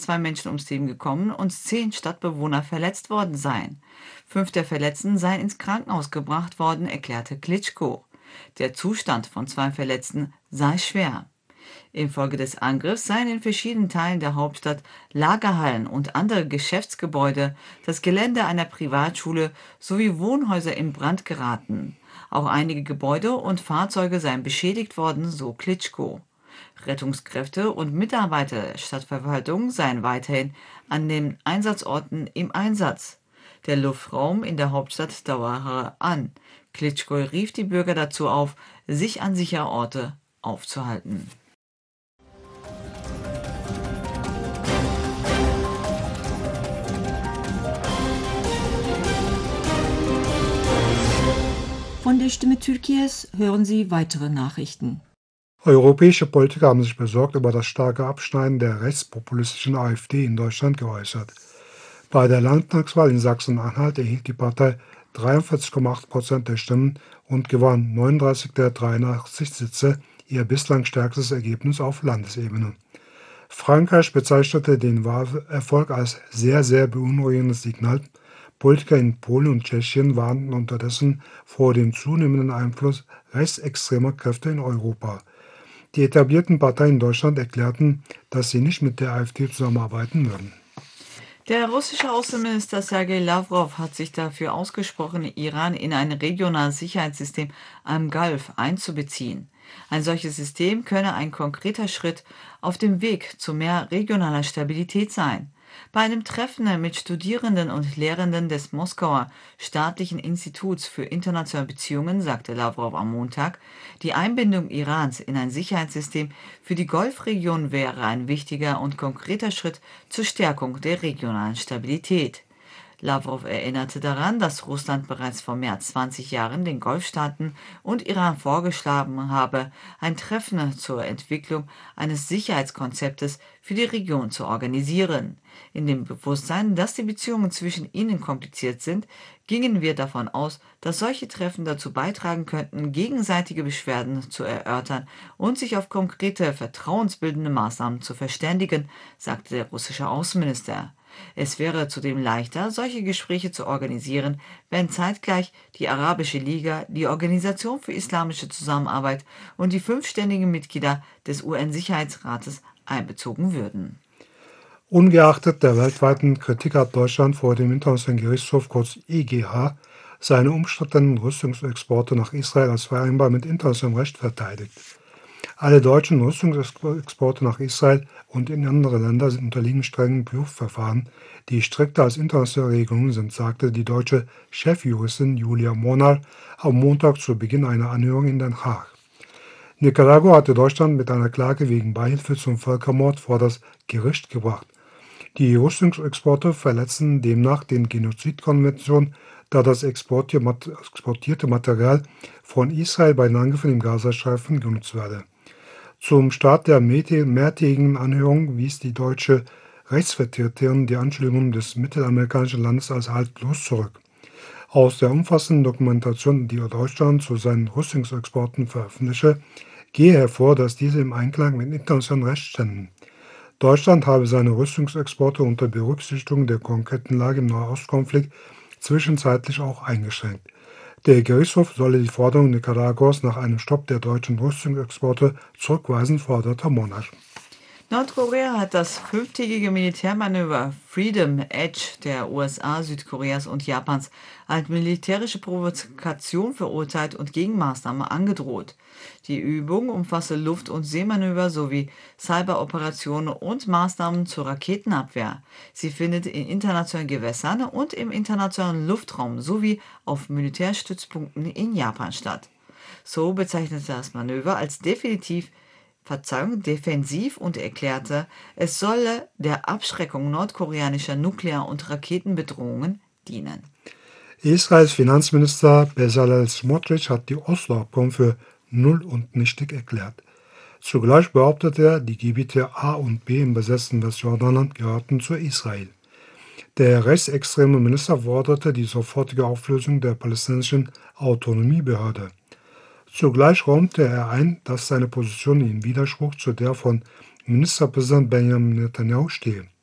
2 Menschen ums Leben gekommen und 10 Stadtbewohner verletzt worden seien. 5 der Verletzten seien ins Krankenhaus gebracht worden, erklärte Klitschko. Der Zustand von 2 Verletzten sei schwer. Infolge des Angriffs seien in verschiedenen Teilen der Hauptstadt Lagerhallen und andere Geschäftsgebäude, das Gelände einer Privatschule sowie Wohnhäuser in Brand geraten. Auch einige Gebäude und Fahrzeuge seien beschädigt worden, so Klitschko. Rettungskräfte und Mitarbeiter der Stadtverwaltung seien weiterhin an den Einsatzorten im Einsatz. Der Luftraum in der Hauptstadt dauere an. Klitschko rief die Bürger dazu auf, sich an sichere Orte aufzuhalten. Von der Stimme Türkiye's hören Sie weitere Nachrichten. Europäische Politiker haben sich besorgt über das starke Abschneiden der rechtspopulistischen AfD in Deutschland geäußert. Bei der Landtagswahl in Sachsen-Anhalt erhielt die Partei 43,8% der Stimmen und gewann 39 der 83 Sitze, ihr bislang stärkstes Ergebnis auf Landesebene. Frankreich bezeichnete den Wahlerfolg als sehr, sehr beunruhigendes Signal. Politiker in Polen und Tschechien warnten unterdessen vor dem zunehmenden Einfluss rechtsextremer Kräfte in Europa. Die etablierten Parteien in Deutschland erklärten, dass sie nicht mit der AfD zusammenarbeiten würden. Der russische Außenminister Sergei Lavrov hat sich dafür ausgesprochen, Iran in ein regionales Sicherheitssystem am Golf einzubeziehen. Ein solches System könne ein konkreter Schritt auf dem Weg zu mehr regionaler Stabilität sein. Bei einem Treffen mit Studierenden und Lehrenden des Moskauer Staatlichen Instituts für internationale Beziehungen sagte Lavrov am Montag, die Einbindung Irans in ein Sicherheitssystem für die Golfregion wäre ein wichtiger und konkreter Schritt zur Stärkung der regionalen Stabilität. Lavrov erinnerte daran, dass Russland bereits vor mehr als 20 Jahren den Golfstaaten und Iran vorgeschlagen habe, ein Treffen zur Entwicklung eines Sicherheitskonzeptes für die Region zu organisieren. In dem Bewusstsein, dass die Beziehungen zwischen ihnen kompliziert sind, gingen wir davon aus, dass solche Treffen dazu beitragen könnten, gegenseitige Beschwerden zu erörtern und sich auf konkrete, vertrauensbildende Maßnahmen zu verständigen, sagte der russische Außenminister. Es wäre zudem leichter, solche Gespräche zu organisieren, wenn zeitgleich die Arabische Liga, die Organisation für islamische Zusammenarbeit und die 5 ständigen Mitglieder des UN-Sicherheitsrates einbezogen würden. Ungeachtet der weltweiten Kritik hat Deutschland vor dem Internationalen Gerichtshof, kurz EGH, seine umstrittenen Rüstungsexporte nach Israel als vereinbar mit internationalem Recht verteidigt. Alle deutschen Rüstungsexporte nach Israel und in andere Länder unterliegen strengen Prüfverfahren, die strikter als internationale Regelungen sind, sagte die deutsche Chefjuristin Julia Mornar am Montag zu Beginn einer Anhörung in Den Haag. Nicaragua hatte Deutschland mit einer Klage wegen Beihilfe zum Völkermord vor das Gericht gebracht. Die Rüstungsexporte verletzen demnach den Genozidkonvention, da das exportierte Material von Israel bei den Angriffen im Gazastreifen genutzt werde. Zum Start der mehrtägigen Anhörung wies die deutsche Rechtsvertreterin die Anschuldigungen des mittelamerikanischen Landes als haltlos zurück. Aus der umfassenden Dokumentation, die Deutschland zu seinen Rüstungsexporten veröffentliche, gehe hervor, dass diese im Einklang mit internationalem Recht ständen. Deutschland habe seine Rüstungsexporte unter Berücksichtigung der konkreten Lage im Nahostkonflikt zwischenzeitlich auch eingeschränkt. Der Gerichtshof solle die Forderung Nicaraguas nach einem Stopp der deutschen Rüstungsexporte zurückweisen, forderte Mornar. Nordkorea hat das 5-tägige Militärmanöver Freedom Edge der USA, Südkoreas und Japans als militärische Provokation verurteilt und Gegenmaßnahmen angedroht. Die Übung umfasse Luft- und Seemanöver sowie Cyberoperationen und Maßnahmen zur Raketenabwehr. Sie findet in internationalen Gewässern und im internationalen Luftraum sowie auf Militärstützpunkten in Japan statt. Seoul bezeichnete das Manöver als defensiv und erklärte, es solle der Abschreckung nordkoreanischer Nuklear- und Raketenbedrohungen dienen. Israels Finanzminister Bezalel Smotrich hat die Oslo-Abkommen für null und nichtig erklärt. Zugleich behauptete er, die Gebiete A und B im besetzten Westjordanland gehörten zu Israel. Der rechtsextreme Minister forderte die sofortige Auflösung der palästinensischen Autonomiebehörde. Zugleich räumte er ein, dass seine Position in Widerspruch zu der von Ministerpräsident Benjamin Netanyahu stehe.